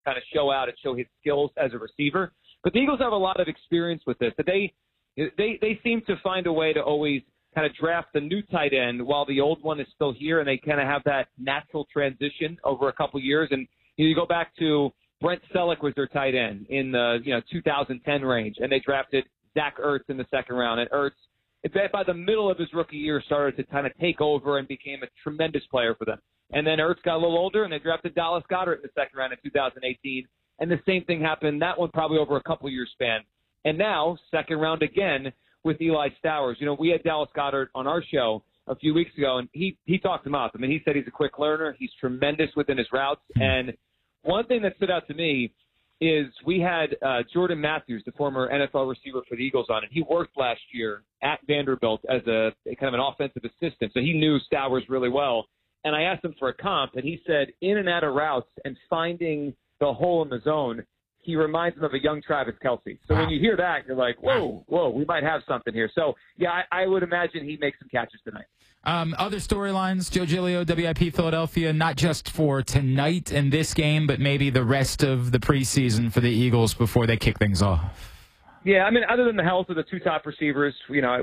kind of show out and show his skills as a receiver. But the Eagles have a lot of experience with this. That they seem to find a way to always kind of draft the new tight end while the old one is still here, and they kind of have that natural transition over a couple years. And you go back to Brent Selleck was their tight end in the 2010 range, and they drafted Zach Ertz in the second round. And Ertz, by the middle of his rookie year, started to kind of take over and became a tremendous player for them. And then Ertz got a little older, and they drafted Dallas Goedert in the second round in 2018. And the same thing happened, that one probably over a couple year span. And now, second round again with Eli Stowers. We had Dallas Goedert on our show a few weeks ago, and he talked him up. I mean, he said he's a quick learner. He's tremendous within his routes. And one thing that stood out to me is we had Jordan Matthews, the former NFL receiver for the Eagles, on, and he worked last year at Vanderbilt as a kind of an offensive assistant. So he knew Stowers really well. And I asked him for a comp, and he said in and out of routes and finding the hole in the zone, he reminds him of a young Travis Kelce. So when you hear that, you're like, whoa, we might have something here. So, yeah, I would imagine he makes some catches tonight. Other storylines, Joe Giglio, WIP Philadelphia, not just for tonight and this game, but maybe the rest of the preseason for the Eagles before they kick things off. Yeah, I mean, other than the health of the two top receivers,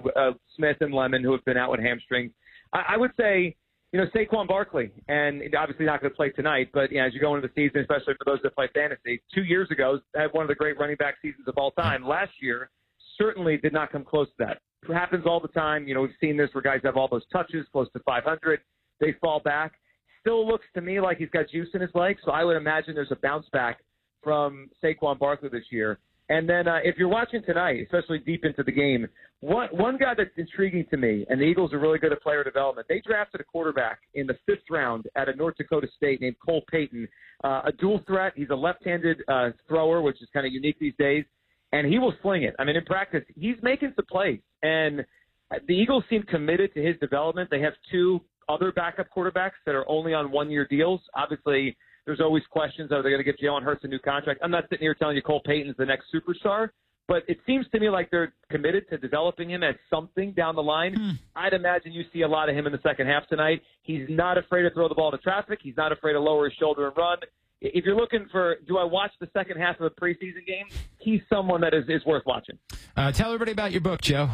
Smith and Lemon, who have been out with hamstrings, I would say, Saquon Barkley, and obviously not going to play tonight, but as you go into the season, especially for those that play fantasy, 2 years ago had one of the great running back seasons of all time. Last year certainly did not come close to that. It happens all the time. We've seen this where guys have all those touches, close to 500. They fall back. Still looks to me like he's got juice in his legs, so I would imagine there's a bounce back from Saquon Barkley this year. And then if you're watching tonight, especially deep into the game, one guy that's intriguing to me, and the Eagles are really good at player development, they drafted a quarterback in the 5th round at a North Dakota State named Cole Payton, a dual threat. He's a left-handed thrower, which is kind of unique these days, and he will sling it. I mean, in practice, he's making some plays, and the Eagles seem committed to his development. They have 2 other backup quarterbacks that are only on 1-year deals. Obviously, there's always questions. Are they going to give Jalen Hurts a new contract? I'm not sitting here telling you Cole Payton's the next superstar, but it seems to me like they're committed to developing him as something down the line. I'd imagine you see a lot of him in the second half tonight. He's not afraid to throw the ball to traffic. He's not afraid to lower his shoulder and run. If you're looking for, do I watch the second half of a preseason game? He's someone that is worth watching. Tell everybody about your book, Joe.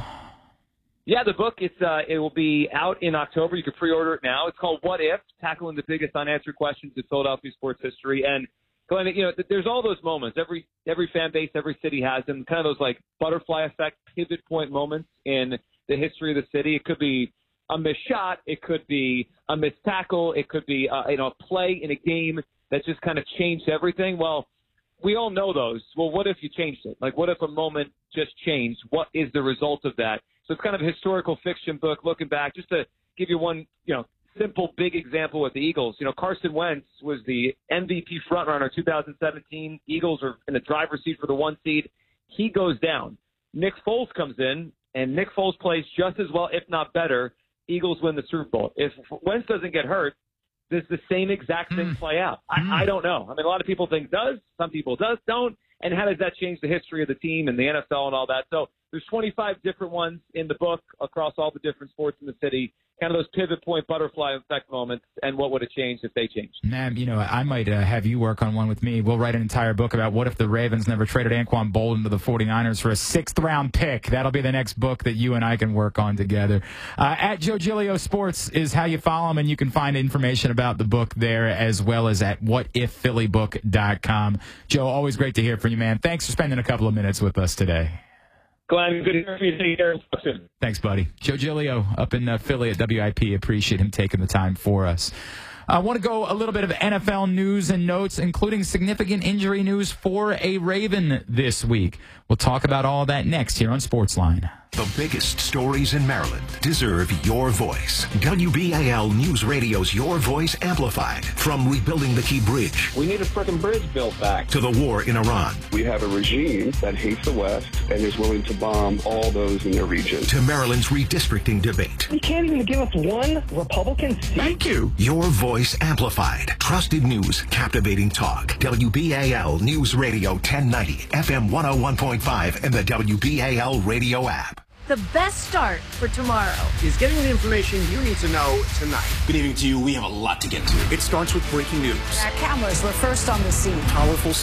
Yeah, the book, it will be out in October. You can pre-order it now. It's called What If? Tackling the Biggest Unanswered Questions in Philadelphia Sports History. And Glenn, there's all those moments. Every fan base, every city has them. Kind of those like butterfly effect, pivot point moments in the history of the city. It could be a missed shot. It could be a missed tackle. It could be a play in a game that just kind of changed everything. Well, we all know those. Well, what if you changed it? Like, what if a moment just changed? What is the result of that? So it's kind of a historical fiction book looking back. Just to give you one, simple, big example with the Eagles. Carson Wentz was the MVP frontrunner 2017. Eagles are in the driver's seat for the 1 seed. He goes down. Nick Foles comes in, and Nick Foles plays just as well, if not better. Eagles win the Super Bowl. If Wentz doesn't get hurt, does the same exact thing play out? I don't know. I mean, a lot of people think does. Some people don't. And how does that change the history of the team and the NFL and all that? So there's 25 different ones in the book across all the different sports in the city, kind of those pivot point butterfly effect moments, and what would have changed if they changed. Man, I might have you work on one with me. We'll write an entire book about what if the Ravens never traded Anquan Bolden to the 49ers for a 6th-round pick. That'll be the next book that you and I can work on together. At Joe Giglio Sports is how you follow him, and you can find information about the book there as well as at whatifphillybook.com. Joe, always great to hear from you, man. Thanks for spending a couple of minutes with us today. Glenn, good to hear from you. Here. Thanks, buddy. Joe Giglio up in Philly at WIP. Appreciate him taking the time for us. I want to go a little bit of NFL news and notes, including significant injury news for a Raven this week. We'll talk about all that next here on Sportsline. The biggest stories in Maryland deserve your voice. WBAL News Radio's Your Voice Amplified. From rebuilding the Key Bridge. We need a freaking bridge built back. To the war in Iran. We have a regime that hates the West and is willing to bomb all those in their region. To Maryland's redistricting debate. You can't even give us one Republican seat. Thank you. Your Voice Amplified. Trusted news, captivating talk. WBAL News Radio 1090, FM 101.5, and the WBAL radio app. the best start for tomorrow. Is getting the information you need to know tonight. Good evening to you. We have a lot to get to. It starts with breaking news. Our cameras were first on the scene. Powerful